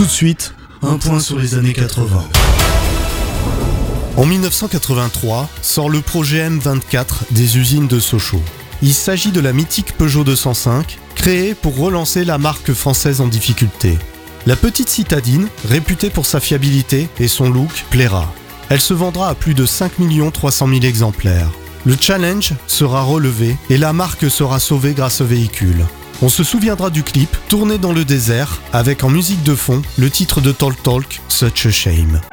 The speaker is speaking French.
Tout de suite, un point sur les années 80. En 1983, sort le projet M24 des usines de Sochaux. Il s'agit de la mythique Peugeot 205, créée pour relancer la marque française en difficulté. La petite citadine, réputée pour sa fiabilité et son look, plaira. Elle se vendra à plus de 5 300 000 exemplaires. Le challenge sera relevé et la marque sera sauvée grâce au véhicule. On se souviendra du clip, tourné dans le désert, avec en musique de fond le titre de Talk Talk, Such a Shame.